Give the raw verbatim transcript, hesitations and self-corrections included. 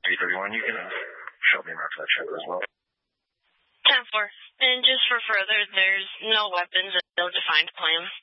three thirty-one, you can show me around for that ship as well. ten four. And just for further, there's no weapons and no defined plan.